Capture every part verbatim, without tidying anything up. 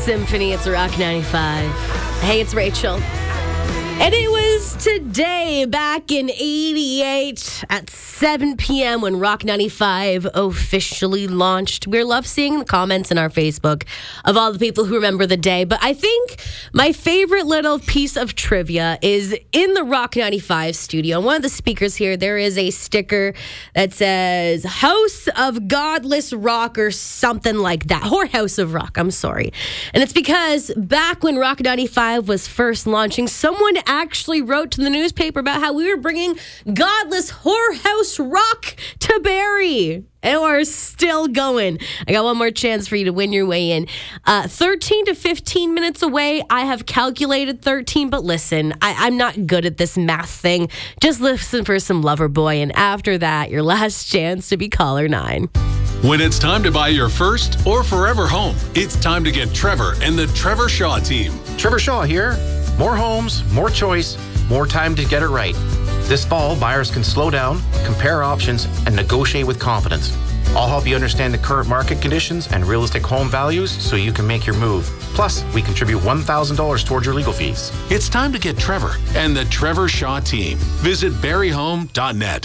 Symphony. It's Rock ninety-five. Hey, it's Rachel. And it was today, back in eighty-eight, at seven p.m. when Rock ninety-five officially launched. We love seeing the comments in our Facebook of all the people who remember the day. But I think my favorite little piece of trivia is in the Rock ninety-five studio. One of the speakers here, there is a sticker that says House of Godless Rock or something like that. Or House of Rock, I'm sorry. And it's because back when Rock ninety-five was first launching, someone actually wrote to the newspaper about how we were bringing godless whorehouse rock to Barrie. And we're still going. I got one more chance for you to win your way in. Uh, thirteen to fifteen minutes away. I have calculated thirteen, but listen, I, I'm not good at this math thing. Just listen for some Loverboy, and after that, your last chance to be caller nine. When it's time to buy your first or forever home, it's time to get Trevor and the Trevor Shaw team. Trevor Shaw here. More homes, more choice, more time to get it right. This fall, buyers can slow down, compare options, and negotiate with confidence. I'll help you understand the current market conditions and realistic home values so you can make your move. Plus, we contribute one thousand dollars towards your legal fees. It's time to get Trevor and the Trevor Shaw team. Visit barrie home dot net.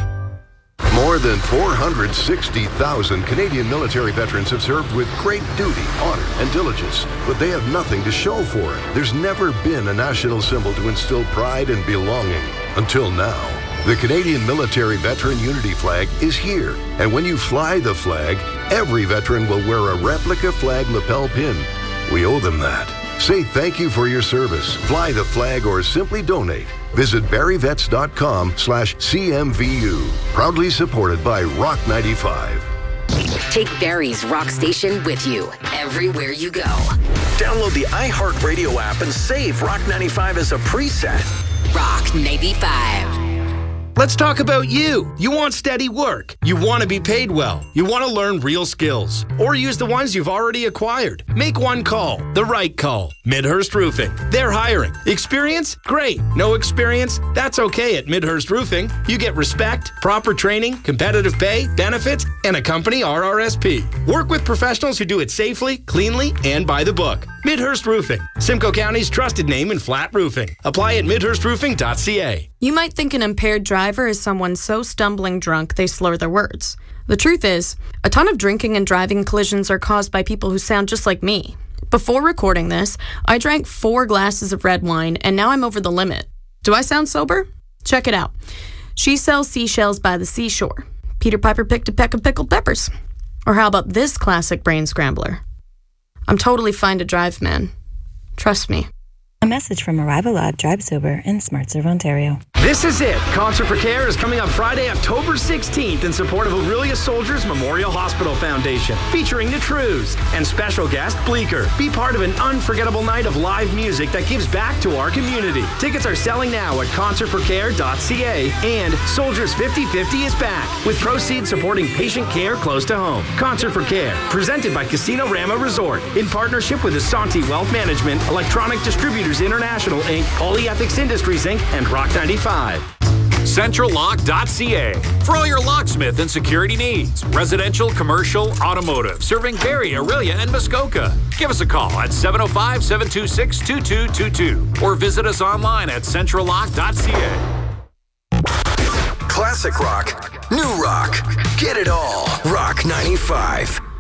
More than four hundred sixty thousand Canadian military veterans have served with great duty, honor, and diligence, but they have nothing to show for it. There's never been a national symbol to instill pride and belonging until now. The Canadian Military Veteran Unity Flag is here, and when you fly the flag, every veteran will wear a replica flag lapel pin. We owe them that. Say thank you for your service, fly the flag, or simply donate. Visit barrievets.com slash CMVU. Proudly supported by Rock ninety-five. Take Barrie's Rock Station with you everywhere you go. Download the iHeartRadio app and save Rock ninety-five as a preset. Rock ninety-five. Let's talk about you. You want steady work. You want to be paid well. You want to learn real skills. Or use the ones you've already acquired. Make one call. The right call. Midhurst Roofing. They're hiring. Experience? Great. No experience? That's okay at Midhurst Roofing. You get respect, proper training, competitive pay, benefits, and a company R R S P. Work with professionals who do it safely, cleanly, and by the book. Midhurst Roofing. Simcoe County's trusted name in flat roofing. Apply at midhurst roofing dot c a. You might think an impaired driver is someone so stumbling drunk they slur their words. The truth is, a ton of drinking and driving collisions are caused by people who sound just like me. Before recording this, I drank four glasses of red wine, and now I'm over the limit. Do I sound sober? Check it out. She sells seashells by the seashore. Peter Piper picked a peck of pickled peppers. Or how about this classic brain scrambler? I'm totally fine to drive, man. Trust me. A message from Arrival Lab Drive Sober in SmartServe, Ontario. This is it. Concert for Care is coming up Friday, October sixteenth in support of Aurelia Soldiers Memorial Hospital Foundation, featuring the Trews and special guest Bleecker. Be part of an unforgettable night of live music that gives back to our community. Tickets are selling now at concert for care dot c a, and Soldiers fifty fifty is back, with proceeds supporting patient care close to home. Concert for Care, presented by Casino Rama Resort, in partnership with Asante Wealth Management, Electronic Distributors International, Incorporated, Polyethics Industries, Incorporated, and Rock ninety-five. central lock dot c a for all your locksmith and security needs. Residential, commercial, automotive. Serving Barrie, Aurelia, and Muskoka. Give us a call at seven oh five, seven two six, two two two two or visit us online at central lock dot c a. Classic rock, new rock, get it all. Rock ninety-five.